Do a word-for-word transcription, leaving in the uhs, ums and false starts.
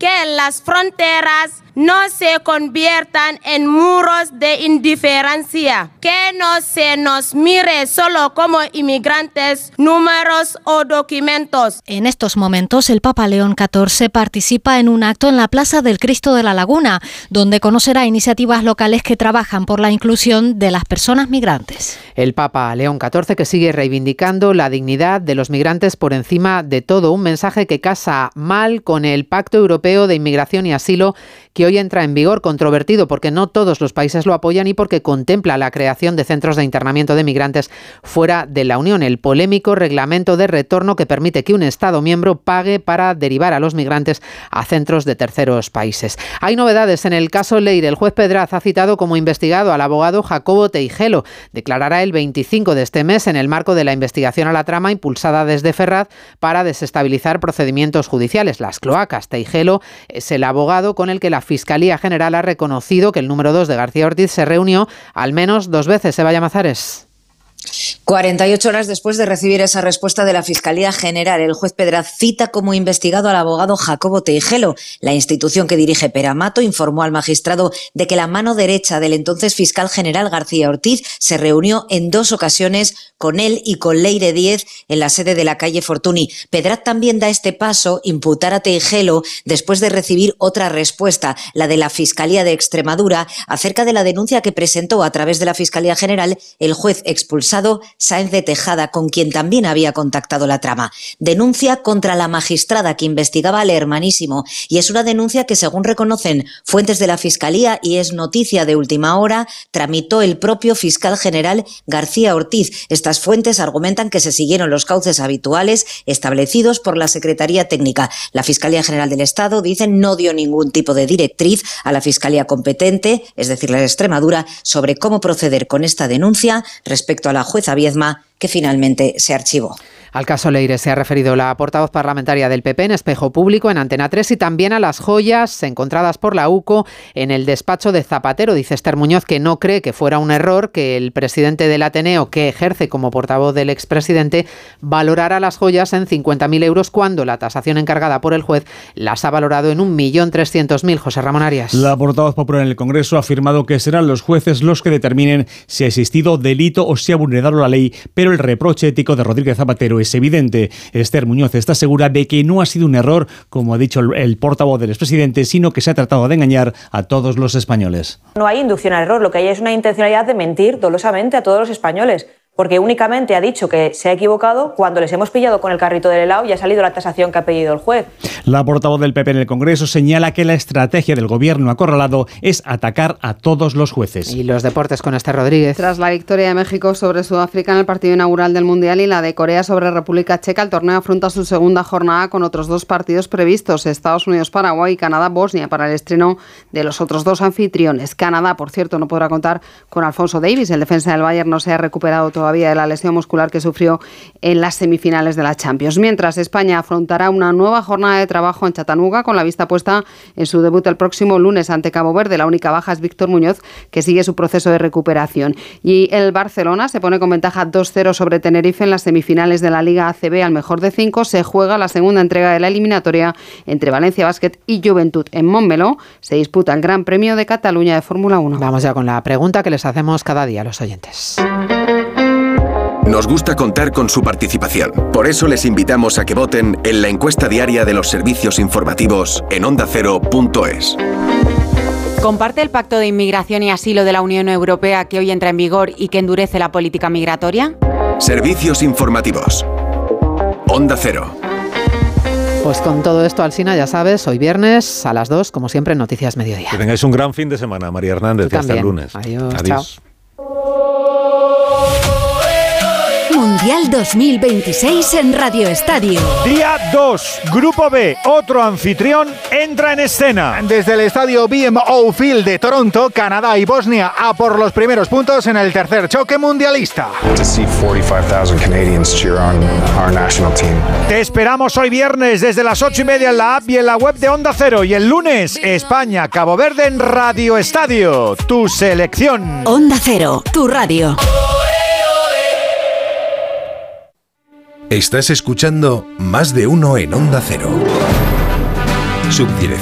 que las fronteras no se conviertan en muros de indiferencia, que no se nos mire solo como inmigrantes, números o documentos. En estos momentos, el Papa León catorce participa en un acto en la Plaza del Cristo de la Laguna, donde conocerá iniciativas locales que trabajan por la inclusión de las personas migrantes. El Papa León catorce que sigue reivindicando la dignidad de los migrantes por encima de todo, un mensaje que casa mal con el Pacto Europeo de Inmigración y Asilo que hoy entra en vigor, controvertido porque no todos los países lo apoyan y porque contempla la creación de centros de internamiento de migrantes fuera de la Unión. El polémico reglamento de retorno que permite que un Estado miembro pague para derivar a los migrantes a centros de terceros países. Hay novedades en el caso Leire. El juez Pedraz ha citado como investigado al abogado Jacobo Teijelo. Declarará el veinticinco de este mes en el marco de la investigación a la trama impulsada desde Ferraz para desestabilizar procedimientos judiciales, las cloacas. Teijelo es el abogado con el que la Fiscalía General ha reconocido que el número dos de García Ortiz se reunió al menos dos veces. Eva Llamazares. cuarenta y ocho horas después de recibir esa respuesta de la Fiscalía General, el juez Pedraz cita como investigado al abogado Jacobo Teijelo. La institución que dirige Pere Amato informó al magistrado de que la mano derecha del entonces fiscal general García Ortiz se reunió en dos ocasiones con él y con Leire Díez en la sede de la calle Fortuny. Pedraz también da este paso, imputar a Teijelo, después de recibir otra respuesta, la de la Fiscalía de Extremadura, acerca de la denuncia que presentó a través de la Fiscalía General el juez expulsado Sáenz de Tejada, con quien también había contactado la trama. Denuncia contra la magistrada que investigaba al hermanísimo, y es una denuncia que, según reconocen fuentes de la Fiscalía y es noticia de última hora, tramitó el propio fiscal general García Ortiz. Estas fuentes argumentan que se siguieron los cauces habituales establecidos por la Secretaría Técnica. La Fiscalía General del Estado, dicen, no dio ningún tipo de directriz a la Fiscalía competente, es decir, la de Extremadura, sobre cómo proceder con esta denuncia respecto a la jueza Viedma, que finalmente se archivó. Al caso Leire se ha referido la portavoz parlamentaria del P P en Espejo Público, en Antena tres, y también a las joyas encontradas por la U C O en el despacho de Zapatero. Dice Esther Muñoz que no cree que fuera un error que el presidente del Ateneo, que ejerce como portavoz del expresidente, valorara las joyas en cincuenta mil euros cuando la tasación encargada por el juez las ha valorado en un millón trescientos mil. José Ramón Arias. La portavoz popular en el Congreso ha afirmado que serán los jueces los que determinen si ha existido delito o si ha vulnerado la ley, pero el reproche ético de Rodríguez Zapatero es evidente. Esther Muñoz está segura de que no ha sido un error, como ha dicho el, el portavoz del expresidente, sino que se ha tratado de engañar a todos los españoles. No hay inducción al error, lo que hay es una intencionalidad de mentir dolosamente a todos los españoles, porque únicamente ha dicho que se ha equivocado cuando les hemos pillado con el carrito del helado y ha salido la tasación que ha pedido el juez. La portavoz del P P en el Congreso señala que la estrategia del gobierno acorralado es atacar a todos los jueces. Y los deportes con Esther Rodríguez. Tras la victoria de México sobre Sudáfrica en el partido inaugural del Mundial y la de Corea sobre República Checa, el torneo afronta su segunda jornada con otros dos partidos previstos: Estados Unidos-Paraguay y Canadá-Bosnia, para el estreno de los otros dos anfitriones. Canadá, por cierto, no podrá contar con Alphonso Davies. El defensa del Bayern no se ha recuperado todavía todavía de la lesión muscular que sufrió en las semifinales de la Champions. Mientras, España afrontará una nueva jornada de trabajo en Chattanooga con la vista puesta en su debut el próximo lunes ante Cabo Verde. La única baja es Víctor Muñoz, que sigue su proceso de recuperación. Y el Barcelona se pone con ventaja dos cero sobre Tenerife en las semifinales de la Liga A C B. Al mejor de cinco se juega la segunda entrega de la eliminatoria entre Valencia Basket y Juventud. En Montmeló se disputa el Gran Premio de Cataluña de Fórmula uno. Vamos ya con la pregunta que les hacemos cada día a los oyentes. Nos gusta contar con su participación. Por eso les invitamos a que voten en la encuesta diaria de los servicios informativos en onda cero punto es. ¿Comparte el Pacto de Inmigración y Asilo de la Unión Europea que hoy entra en vigor y que endurece la política migratoria? Servicios informativos. Onda Cero. Pues con todo esto, Alsina, ya sabes, hoy viernes a las dos, como siempre, Noticias Mediodía. Que tengáis un gran fin de semana, María Hernández, y hasta el lunes. Adiós. Adiós. Chao. Mundial dos mil veintiséis en Radio Estadio. Día dos, Grupo B, otro anfitrión entra en escena. Desde el estadio B M O Field de Toronto, Canadá y Bosnia a por los primeros puntos en el tercer choque mundialista. Te esperamos hoy viernes desde las ocho y media en la app y en la web de Onda Cero. Y el lunes, España, Cabo Verde en Radio Estadio. Tu selección. Onda Cero, tu radio. Estás escuchando Más de Uno en Onda Cero. Subdirección.